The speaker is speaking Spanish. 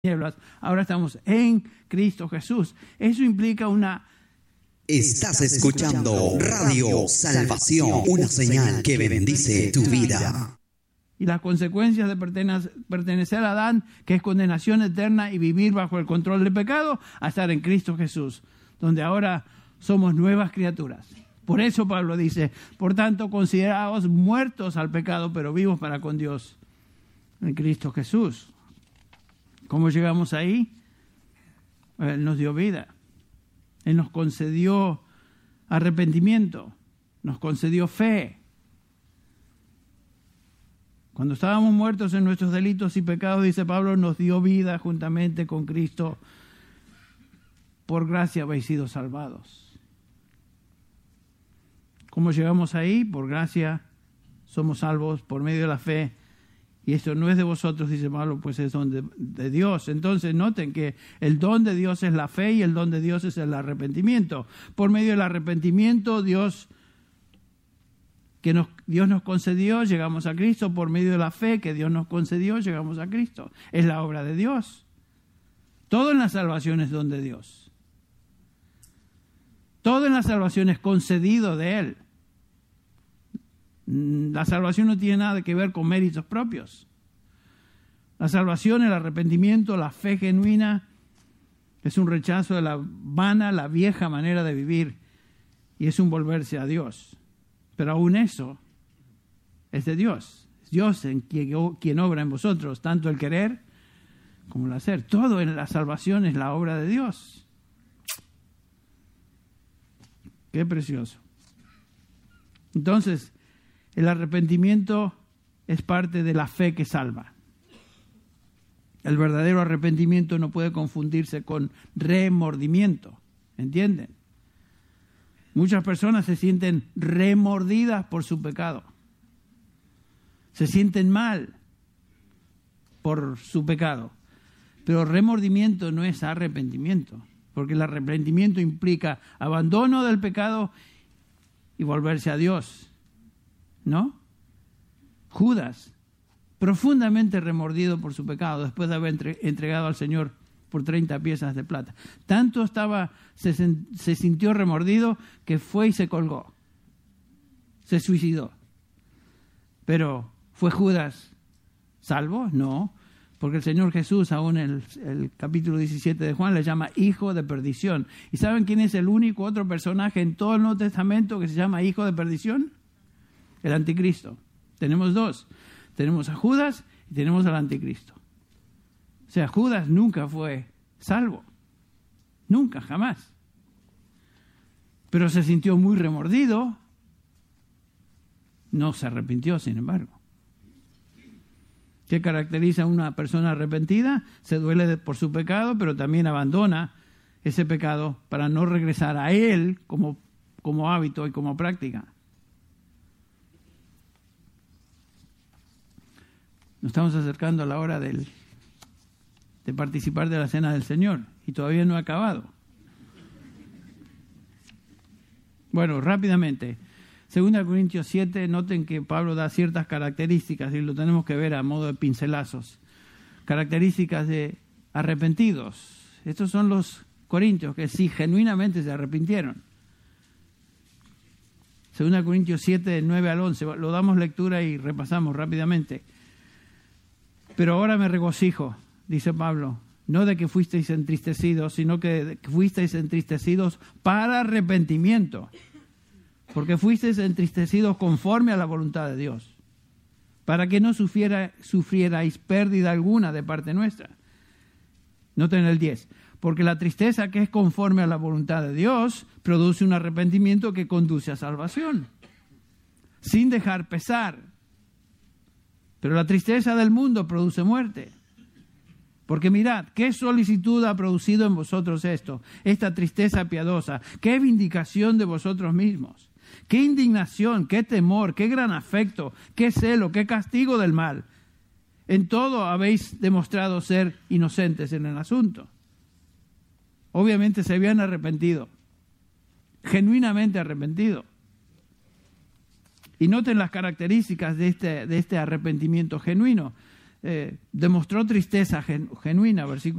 tinieblas, ahora estamos en Cristo Jesús. Eso implica una... Estás escuchando Radio Salvación, una señal que bendice tu vida. Y las consecuencias de pertenecer a Adán, que es condenación eterna y vivir bajo el control del pecado, a estar en Cristo Jesús, donde ahora somos nuevas criaturas. Por eso Pablo dice, por tanto, consideraos muertos al pecado, pero vivos para con Dios en Cristo Jesús. ¿Cómo llegamos ahí? Él nos dio vida. Él nos concedió arrepentimiento, nos concedió fe. Cuando estábamos muertos en nuestros delitos y pecados, dice Pablo, nos dio vida juntamente con Cristo. Por gracia habéis sido salvados. ¿Cómo llegamos ahí? Por gracia somos salvos por medio de la fe. Y esto no es de vosotros, dice Pablo, pues es don de Dios. Entonces noten que el don de Dios es la fe y el don de Dios es el arrepentimiento. Por medio del arrepentimiento, Dios nos concedió, llegamos a Cristo. Por medio de la fe que Dios nos concedió, llegamos a Cristo. Es la obra de Dios. Todo en la salvación es don de Dios. Todo en la salvación es concedido de Él. La salvación no tiene nada que ver con méritos propios. La salvación, el arrepentimiento, la fe genuina es un rechazo de la vana, la vieja manera de vivir y es un volverse a Dios. Pero aún eso es de Dios. Es Dios quien obra en vosotros, tanto el querer como el hacer. Todo en la salvación es la obra de Dios. Qué precioso. Entonces, el arrepentimiento es parte de la fe que salva. El verdadero arrepentimiento no puede confundirse con remordimiento. ¿Entienden? Muchas personas se sienten remordidas por su pecado. Se sienten mal por su pecado. Pero remordimiento no es arrepentimiento. Porque el arrepentimiento implica abandono del pecado y volverse a Dios. ¿No? Judas, profundamente remordido por su pecado, después de haber entregado al Señor por 30 piezas de plata. Tanto se sintió remordido que fue y se colgó. Se suicidó. Pero, ¿fue Judas salvo? No, porque el Señor Jesús, aún en el capítulo 17 de Juan, le llama hijo de perdición. ¿Y saben quién es el único otro personaje en todo el Nuevo Testamento que se llama hijo de perdición? El anticristo. Tenemos dos. Tenemos a Judas y tenemos al anticristo. O sea, Judas nunca fue salvo. Nunca, jamás. Pero se sintió muy remordido. No se arrepintió, sin embargo. ¿Qué caracteriza a una persona arrepentida? Se duele por su pecado, pero también abandona ese pecado para no regresar a él como hábito y como práctica. Nos estamos acercando a la hora de participar de la cena del Señor y todavía no ha acabado. Bueno, rápidamente. 2 Corintios 7, noten que Pablo da ciertas características y lo tenemos que ver a modo de pincelazos. Características de arrepentidos. Estos son los corintios que sí genuinamente se arrepintieron. 2 Corintios 7, 9 al 11. Lo damos lectura y repasamos rápidamente. Pero ahora me regocijo, dice Pablo, no de que fuisteis entristecidos, sino que fuisteis entristecidos para arrepentimiento. Porque fuisteis entristecidos conforme a la voluntad de Dios, para que no sufrierais pérdida alguna de parte nuestra. Noten el 10. Porque la tristeza que es conforme a la voluntad de Dios produce un arrepentimiento que conduce a salvación, sin dejar pesar. Pero la tristeza del mundo produce muerte. Porque mirad, ¿qué solicitud ha producido en vosotros esto? Esta tristeza piadosa. ¿Qué vindicación de vosotros mismos? ¿Qué indignación? ¿Qué temor? ¿Qué gran afecto? ¿Qué celo? ¿Qué castigo del mal? En todo habéis demostrado ser inocentes en el asunto. Obviamente se habían arrepentido. Genuinamente arrepentido. Y noten las características de este arrepentimiento genuino. demostró tristeza genuina, versículo